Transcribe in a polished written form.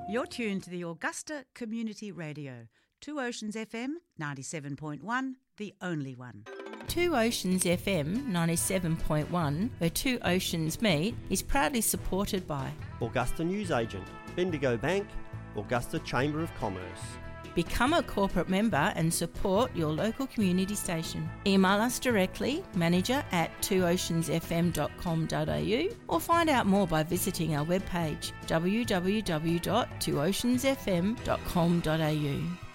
You're tuned to the Augusta Community Radio, 2 Oceans FM 97.1, the only one. 2 Oceans FM 97.1, where 2 Oceans meet, is proudly supported by Augusta Newsagent, Bendigo Bank, Augusta Chamber of Commerce. Become a corporate member and support your local community station. Email us directly, manager@twooceansfm.com.au, or find out more by visiting our webpage www.twooceansfm.com.au.